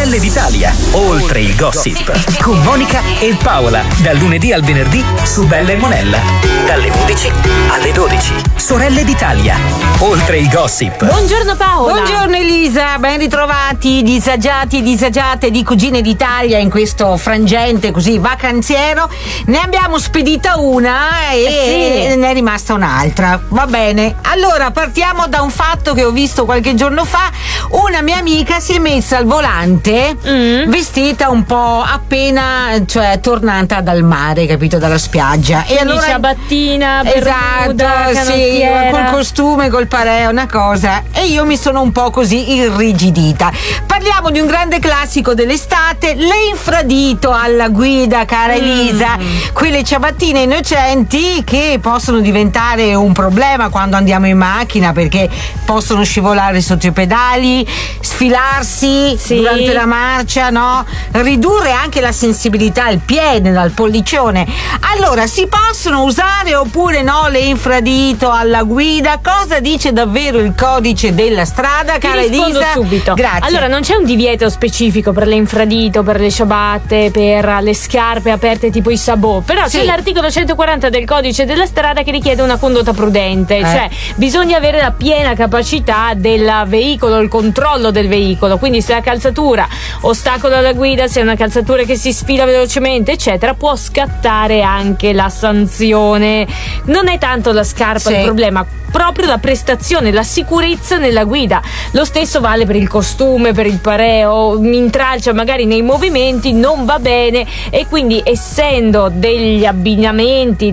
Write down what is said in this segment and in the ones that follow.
Sorelle d'Italia, oltre il gossip, con Monica e Paola, dal lunedì al venerdì su Bella e Monella, dalle 11 alle 12. Sorelle d'Italia, oltre il gossip. Buongiorno Paola. Buongiorno Elisa, ben ritrovati disagiati e disagiate di Cugine d'Italia in questo frangente così vacanziero. Ne abbiamo spedita una e ne è rimasta un'altra. Va bene, allora partiamo da un fatto che ho visto qualche giorno fa. Una mia amica si è messa al volante vestita un po' appena, cioè tornata dal mare, capito, dalla spiaggia. E allora ciabattina, bermuda, sì, col costume, col pareo, una cosa. E io mi sono un po' così irrigidita. Parliamo di un grande classico dell'estate, l'infradito alla guida, cara Elisa. Quelle ciabattine innocenti che possono diventare un problema quando andiamo in macchina, perché possono scivolare sotto i pedali, sfilarsi durante la marcia, no? Ridurre anche la sensibilità al piede, dal pollicione. Allora, si possono usare oppure no le infradito alla guida? Cosa dice davvero il codice della strada, cara Elisa? Rispondo subito. Grazie. Allora, non c'è un divieto specifico per le infradito, per le ciabatte, per le scarpe aperte tipo i sabot, però c'è l'articolo 140 del codice della strada che richiede una condotta prudente, cioè bisogna avere la piena capacità del veicolo, il controllo del veicolo, quindi se la calzatura ostacola la guida, se è una calzatura che si sfila velocemente eccetera, può scattare anche la sanzione. Non è tanto la scarpa il problema, proprio la prestazione, la sicurezza nella guida. Lo stesso vale per il costume, per il pareo, mi intralcia magari nei movimenti, non va bene, e quindi essendo degli abbinamenti,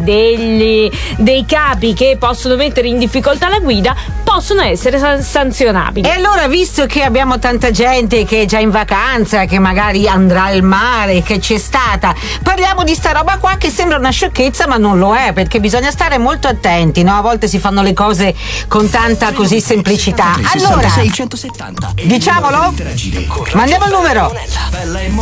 dei capi che possono mettere in difficoltà la guida, possono essere sanzionabili. E allora, visto che abbiamo tanta gente che è già in vacanza, che magari andrà al mare, che c'è stata, parliamo di sta roba qua che sembra una sciocchezza ma non lo è, perché bisogna stare molto attenti, no? A volte si fanno le cose con tanta così semplicità. Allora, diciamolo? Mandiamo il numero.